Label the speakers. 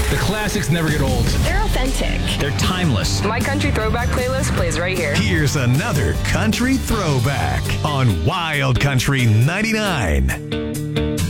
Speaker 1: The classics never get old.
Speaker 2: They're authentic.
Speaker 3: They're timeless.
Speaker 4: My country throwback playlist plays right here.
Speaker 5: Here's another country throwback on Wild Country 99.